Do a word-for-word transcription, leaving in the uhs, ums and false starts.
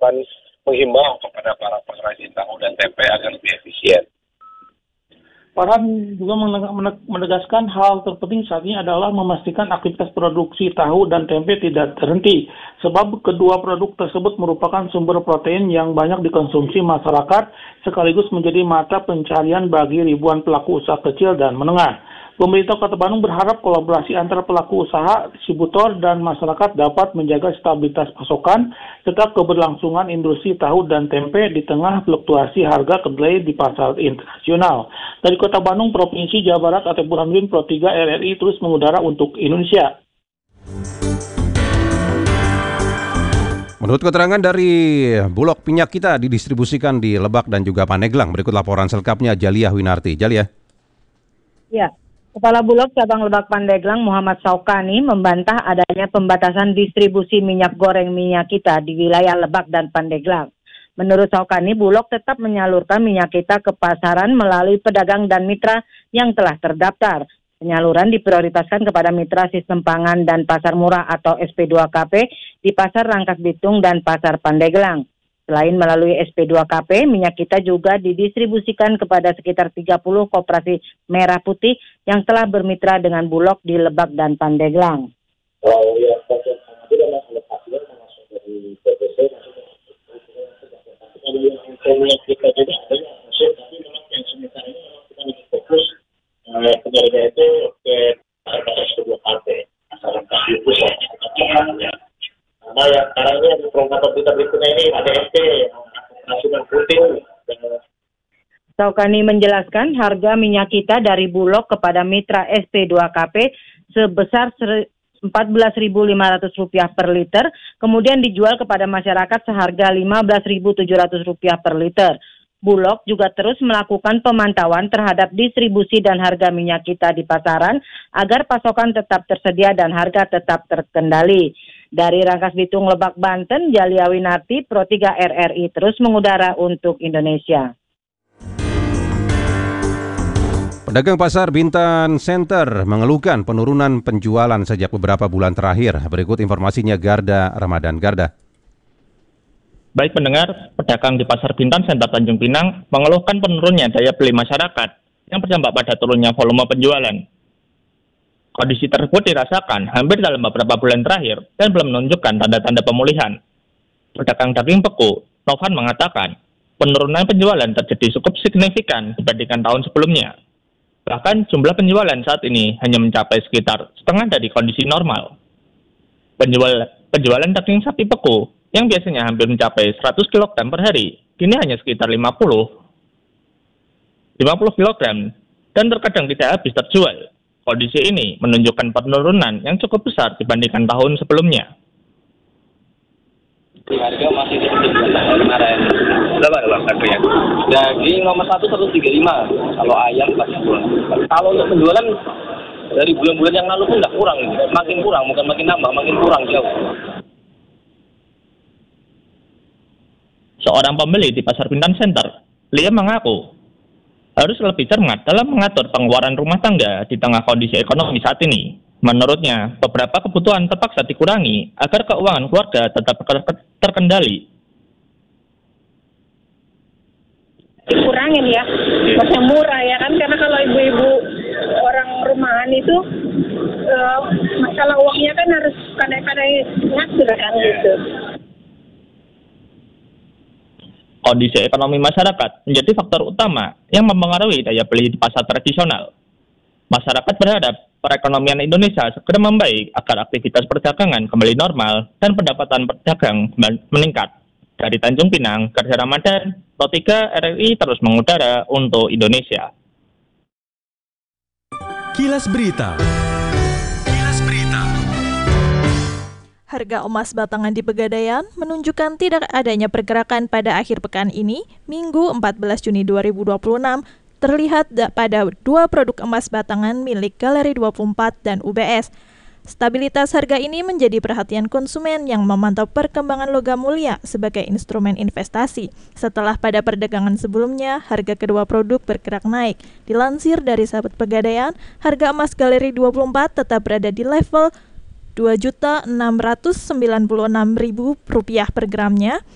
akan menghimbau kepada para pengrajin tahu dan tempe agar lebih efisien. Farhan juga menegaskan hal terpenting saat ini adalah memastikan aktivitas produksi tahu dan tempe tidak terhenti, sebab kedua produk tersebut merupakan sumber protein yang banyak dikonsumsi masyarakat, sekaligus menjadi mata pencarian bagi ribuan pelaku usaha kecil dan menengah. Pemerintah Kota Bandung berharap kolaborasi antara pelaku usaha, distributor, dan masyarakat dapat menjaga stabilitas pasokan serta keberlangsungan industri tahu dan tempe di tengah fluktuasi harga kedelai di pasar internasional. Dari Kota Bandung, Provinsi Jawa Barat, Atep Burhanuddin, Pro tiga R R I terus mengudara untuk Indonesia. Menurut keterangan dari Bulog, minyak kita didistribusikan di Lebak dan juga Pandeglang. Berikut laporan selengkapnya Jaliyah Winarti. Jaliyah. Ya. Kepala Bulog Cabang Lebak Pandeglang Muhammad Saukani membantah adanya pembatasan distribusi minyak goreng minyak kita di wilayah Lebak dan Pandeglang. Menurut Saukani, Bulog tetap menyalurkan minyak kita ke pasaran melalui pedagang dan mitra yang telah terdaftar. Penyaluran diprioritaskan kepada mitra sistem pangan dan pasar murah atau S P dua K P di Pasar Rangkas Bitung dan Pasar Pandeglang. Selain melalui S P dua K P, minyak kita juga didistribusikan kepada sekitar tiga puluh koperasi merah putih yang telah bermitra dengan Bulog di Lebak dan Pandeglang. Oh ya, itu masuk lokasinya masuk dari P P C, masuk dari yang kita juga ada yang masuk, tapi memang yang sementara ini kita lebih fokus penyelesaian itu ke S P dua K P, asal Rangkas Bitung ya. Karena yang sekarang ini ada program kita berikutnya ini ada S P, nasional putih. Saukani menjelaskan harga minyak kita dari Bulog kepada mitra S P dua K P sebesar empat belas ribu lima ratus rupiah per liter, kemudian dijual kepada masyarakat seharga lima belas ribu tujuh ratus rupiah per liter. Bulog juga terus melakukan pemantauan terhadap distribusi dan harga minyak kita di pasaran agar pasokan tetap tersedia dan harga tetap terkendali. Dari Rangkas Bitung, Lebak, Banten, Jaliyah Winarti, Pro tiga R R I terus mengudara untuk Indonesia. Pedagang pasar Bintan Center mengeluhkan penurunan penjualan sejak beberapa bulan terakhir. Berikut informasinya Garda Ramadan. Garda. Baik pendengar, pedagang di Pasar Bintan Center Tanjung Pinang mengeluhkan penurunnya daya beli masyarakat yang berdampak pada turunnya volume penjualan. Kondisi tersebut dirasakan hampir dalam beberapa bulan terakhir dan belum menunjukkan tanda-tanda pemulihan. Pedagang daging beku, Novan mengatakan, penurunan penjualan terjadi cukup signifikan dibandingkan tahun sebelumnya. Bahkan jumlah penjualan saat ini hanya mencapai sekitar setengah dari kondisi normal. Penjual, penjualan daging sapi beku yang biasanya hampir mencapai seratus kilogram per hari, kini hanya sekitar lima puluh kilogram dan terkadang tidak habis terjual. Kondisi ini menunjukkan penurunan yang cukup besar dibandingkan tahun sebelumnya. Harga masih seperti biasa kemarin. Berapa bang harganya? Daging nomor satu seratus tiga puluh lima. Kalau ayam pasti kurang. Kalau untuk penjualan dari bulan-bulan yang lalu pun tidak kurang, makin kurang, bukan makin nambah, makin kurang jauh. Seorang pembeli di Pasar Bintan Center, Lia mengaku harus lebih cermat dalam mengatur pengeluaran rumah tangga di tengah kondisi ekonomi saat ini. Menurutnya, beberapa kebutuhan terpaksa dikurangi agar keuangan keluarga tetap terkendali. Dikurangin ya, maksudnya murah ya kan, karena kalau ibu-ibu orang rumahan itu uh, masalah uangnya kan harus kadang-kadang ngatur kan gitu. Kondisi ekonomi masyarakat menjadi faktor utama yang mempengaruhi daya beli di pasar tradisional. Masyarakat berharap perekonomian Indonesia segera membaik agar aktivitas perdagangan kembali normal dan pendapatan pedagang meningkat. Dari Tanjung Pinang, Garda Ramadan, Pro tiga R R I terus mengudara untuk Indonesia. Kilas Berita. Harga emas batangan di Pegadaian menunjukkan tidak adanya pergerakan pada akhir pekan ini, Minggu empat belas Juni dua ribu dua puluh enam, terlihat pada dua produk emas batangan milik Galeri dua puluh empat dan U B S. Stabilitas harga ini menjadi perhatian konsumen yang memantau perkembangan logam mulia sebagai instrumen investasi. Setelah pada perdagangan sebelumnya, harga kedua produk bergerak naik. Dilansir dari Sahabat Pegadaian, harga emas Galeri dua puluh empat tetap berada di level dua juta enam ratus sembilan puluh enam ribu rupiah per gramnya,